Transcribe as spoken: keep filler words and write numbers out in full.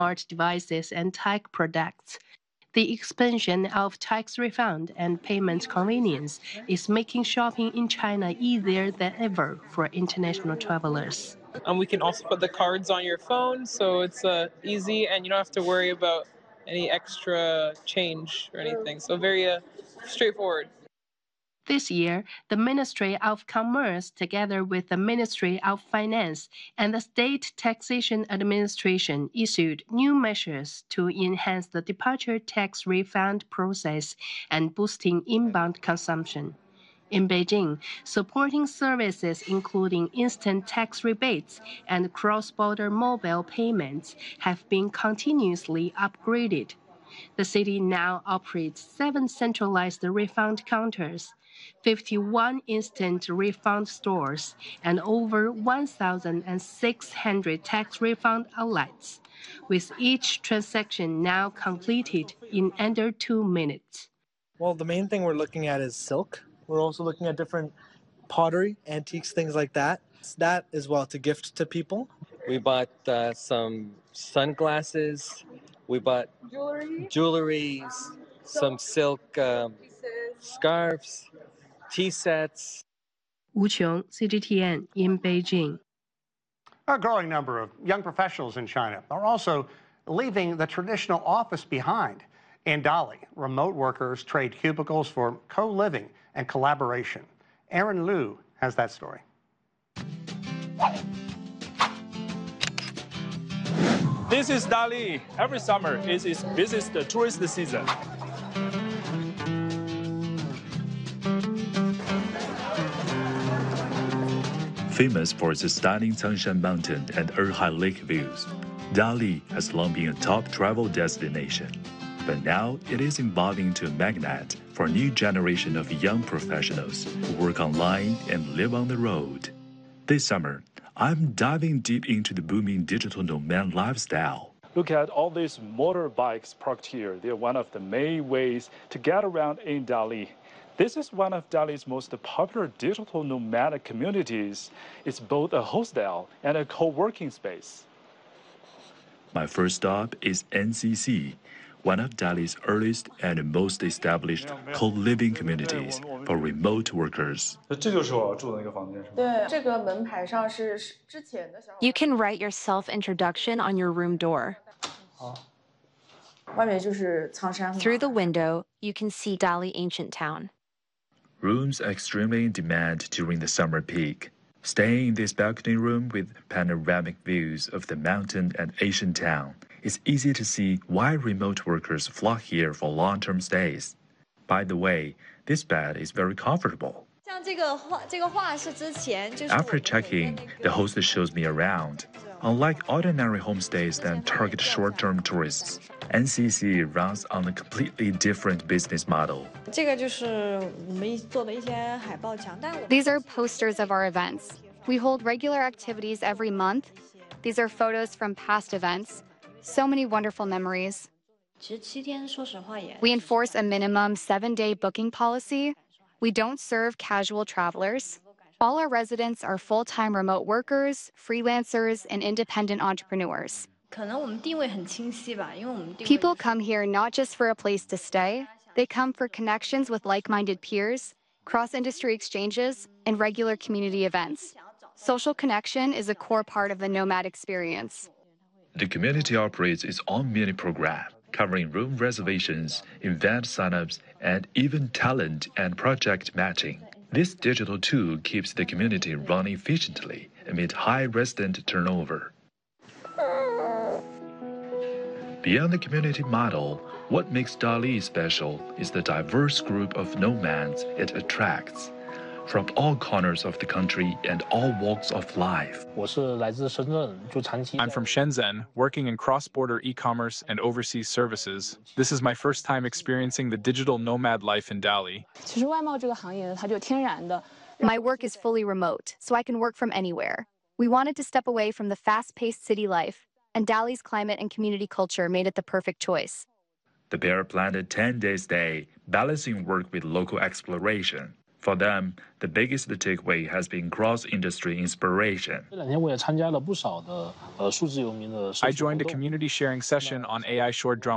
smart devices and tech products. The expansion of tax refund and payment convenience is making shopping in China easier than ever for international travelers. Um, we can also put the cards on your phone, so it's uh, easy and you don't have to worry about any extra change or anything. So very uh, straightforward. This year, the Ministry of Commerce, together with the Ministry of Finance and the State Taxation Administration, issued new measures to enhance the departure tax refund process and boosting inbound consumption. In Beijing, supporting services including instant tax rebates and cross-border mobile payments have been continuously upgraded. The city now operates seven centralized refund counters, fifty-one instant refund stores, and over one thousand six hundred tax refund outlets, with each transaction now completed in under two minutes. Well, the main thing we're looking at is silk. We're also looking at different pottery, antiques, things like that. It's that as well to gift to people. We bought uh, some sunglasses. We bought jewelry, jewelries, some silk um, scarves, tea sets. Wu Qiong, C G T N in Beijing. A growing number of young professionals in China are also leaving the traditional office behind. In Dali, remote workers trade cubicles for co-living and collaboration. Aaron Liu has that story. This is Dali. Every summer is its busiest tourist season. Famous for its stunning Tangshan Mountain and Erhai Lake views, Dali has long been a top travel destination. But now it is evolving to a magnet for a new generation of young professionals who work online and live on the road. This summer, I'm diving deep into the booming digital nomad lifestyle. Look at all these motorbikes parked here. They're one of the main ways to get around in Dali. This is one of Dali's most popular digital nomadic communities. It's both a hostel and a co-working space. My first stop is N C C, one of Dali's earliest and most established co-living communities for remote workers. You can write your self-introduction on your room door. Through the window, you can see Dali Ancient Town. Rooms are extremely in demand during the summer peak. Staying in this balcony room with panoramic views of the mountain and ancient town, it's easy to see why remote workers flock here for long-term stays. By the way, this bed is very comfortable. After checking, the host shows me around. Unlike ordinary homestays that target short-term tourists, N C C runs on a completely different business model. These are posters of our events. We hold regular activities every month. These are photos from past events. So many wonderful memories. We enforce a minimum seven-day booking policy. We don't serve casual travelers. All our residents are full-time remote workers, freelancers, and independent entrepreneurs. People come here not just for a place to stay. They come for connections with like-minded peers, cross-industry exchanges, and regular community events. Social connection is a core part of the nomad experience. The community operates its own mini program, covering room reservations, event signups, and even talent and project matching. This digital tool keeps the community running efficiently amid high resident turnover. Beyond the community model, what makes Dali special is the diverse group of nomads it attracts, from all corners of the country and all walks of life. I'm from Shenzhen, working in cross-border e-commerce and overseas services. This is my first time experiencing the digital nomad life in Dali. My work is fully remote, so I can work from anywhere. We wanted to step away from the fast-paced city life, and Dali's climate and community culture made it the perfect choice. The pair planned a ten-day stay, balancing work with local exploration. For them, the biggest takeaway has been cross-industry inspiration. I joined a community sharing session on A I short drama